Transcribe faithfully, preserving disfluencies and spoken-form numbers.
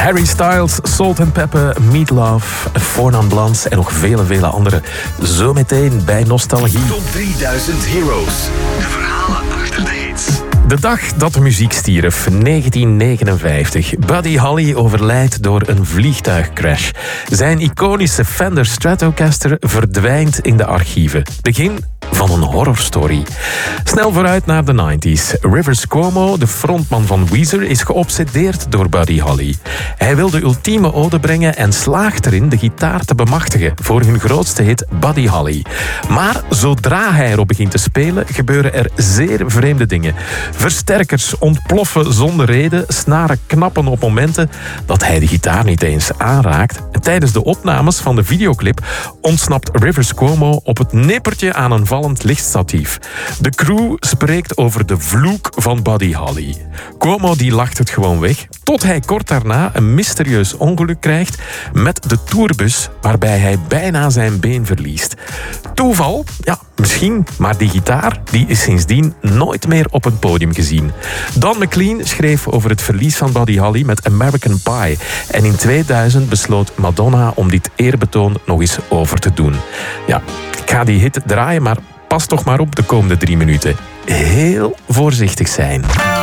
Harry Styles, Salt and Pepper, Meat Love, Fornan Blans en nog vele, vele andere. Zometeen bij Nostalgie. Top drieduizend Heroes. De verhalen achter de hits. De dag dat de muziek stierf, negentien negenenvijftig. Buddy Holly overlijdt door een vliegtuigcrash. Zijn iconische Fender Stratocaster verdwijnt in de archieven. Begin van een horrorstory. Snel vooruit naar de negentig. Rivers Cuomo, de frontman van Weezer, is geobsedeerd door Buddy Holly. Hij wil de ultieme ode brengen en slaagt erin de gitaar te bemachtigen voor hun grootste hit Buddy Holly. Maar zodra hij erop begint te spelen, gebeuren er zeer vreemde dingen. Versterkers ontploffen zonder reden, snaren knappen op momenten dat hij de gitaar niet eens aanraakt. En tijdens de opnames van de videoclip ontsnapt Rivers Cuomo op het nippertje aan een vallend lichtstatief. De crew spreekt over de vloek van Buddy Holly. Cuomo die lacht het gewoon weg, tot hij kort daarna een mysterieus ongeluk krijgt met de tourbus waarbij hij bijna zijn been verliest. Toeval? Ja, misschien, maar die gitaar die is sindsdien nooit meer op een podium gezien. Don McLean schreef over het verlies van Buddy Holly met American Pie en in tweeduizend besloot Madonna om dit eerbetoon nog eens over te doen. Ja, ik ga die hit draaien, maar pas toch maar op de komende drie minuten. Heel voorzichtig zijn.